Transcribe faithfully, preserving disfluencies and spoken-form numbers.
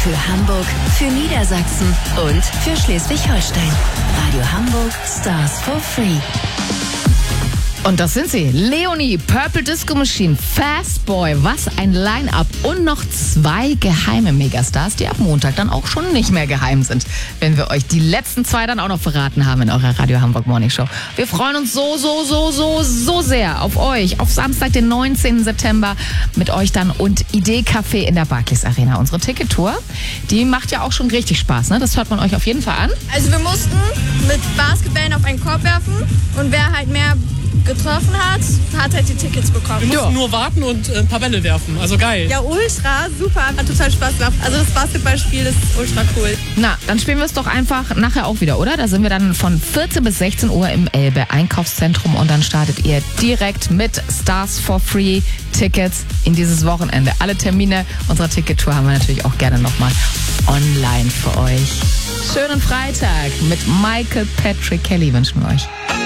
Für Hamburg, für Niedersachsen und für Schleswig-Holstein. Radio Hamburg, Stars for Free. Und das sind sie. Leonie, Purple Disco Machine, Fastboy, was ein Line-Up und noch zwei geheime Megastars, die ab Montag dann auch schon nicht mehr geheim sind, wenn wir euch die letzten zwei dann auch noch verraten haben in eurer Radio Hamburg Morning Show. Wir freuen uns so, so, so, so, so sehr auf euch, auf Samstag, den neunzehnten September mit euch dann und Idee Café in der Barclays Arena. Unsere Tickettour, die macht ja auch schon richtig Spaß, ne? Das hört man euch auf jeden Fall an. Also wir mussten mit Basketballen auf einen Korb werfen und wer halt mehr getroffen hat, hat halt die Tickets bekommen. Wir mussten ja. nur warten und äh, ein paar Bälle werfen, also geil. Ja, ultra, super, hat total Spaß gemacht. Also das Basketballspiel ist ultra cool. Na, dann spielen wir es doch einfach nachher auch wieder, oder? Da sind wir dann von vierzehn bis sechzehn Uhr im Elbe Einkaufszentrum und dann startet ihr direkt mit Stars for Free Tickets in dieses Wochenende. Alle Termine unserer Tickettour haben wir natürlich auch gerne nochmal online für euch. Schönen Freitag mit Michael Patrick Kelly wünschen wir euch.